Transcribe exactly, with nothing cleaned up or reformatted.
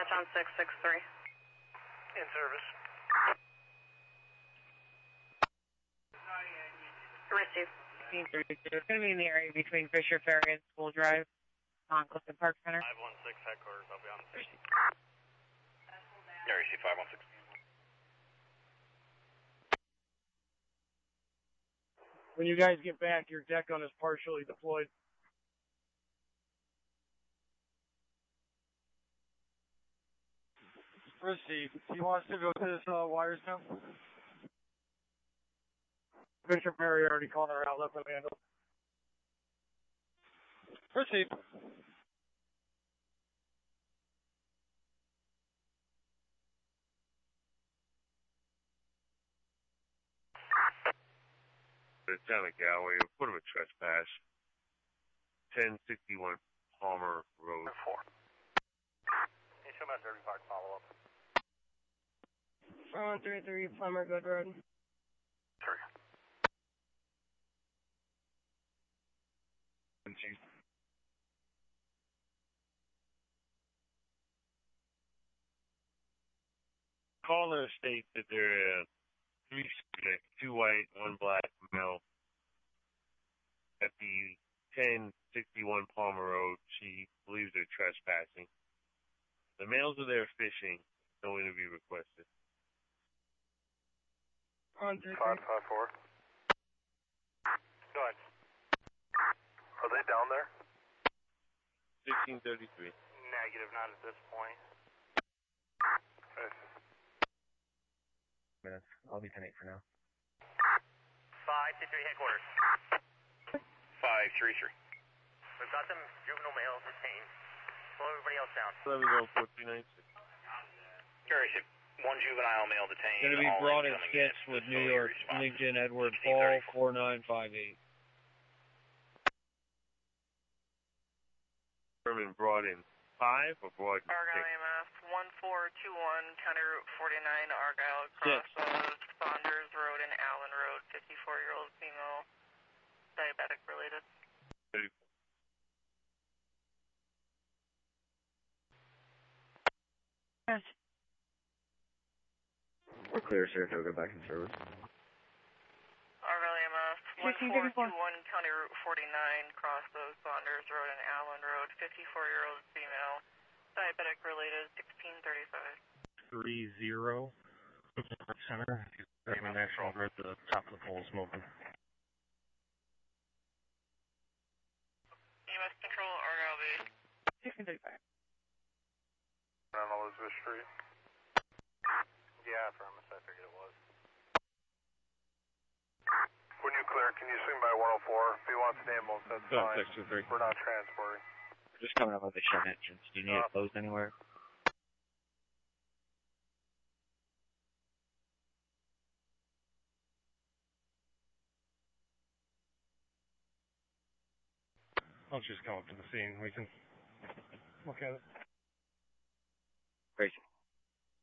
on six six three. In service. Receive. fifteen thirty-two. It's going to be in the area between Fisher Ferry and School Drive on Clifton Park Center. five one six headquarters, I'll be on the station. Yeah, receive five one six. When you guys get back, your Decon is partially deployed. Receive. He wants to go to this uh, wires now? Fisher Perry already called her out, let them handle. Receive. Lieutenant Galway, report of a trespass. ten sixty-one Palmer Road. four. You show about Derby Park follow-up. four one three three Palmer Good Road. Three. Caller states that there are three subjects, two white, one black male, at the ten sixty-one Palmer Road. She believes they're trespassing. The males are there fishing. No interview requested. On three Five five four. Go ahead. Are they down there? sixteen thirty-three. Negative, not at this point. Minutes. I'll be ten eight for now. five two three headquarters. five three three. We've got them juvenile males detained. Slow everybody else down. Let me go four three nine six. Yeah, receive one juvenile male detained. Going to be all brought in incoming skits units. with New Facility York, response. LinkedIn Edward Paul, four nine five eight. Herman brought in five or brought in Argyle six? E M F one four two one, County Route forty-nine, Argyle, crosses Saunders Road and Allen Road, fifty-four-year-old female, diabetic related. Yes. We're clear, sir. So go back in service. Argyle E M F one four two one, County Route forty-nine, crosses Saunders Road and Allen Road, fifty-four-year-old female, diabetic related, sixteen thirty-five. Three zero. Center. Government National Grid, the top of the pole smoking. E M S control, Argyle base. sixteen thirty-five. On Elizabeth Street. Yeah, from I figured it was. When you clear, can you swing by one oh four? If he wants an ambulance, that's Oh, fine. six two three. We're not transporting. We're just coming up with the shed entrance. Do you need Uh, it closed anywhere? I'll just come up to the scene. We can look at it. Crazy.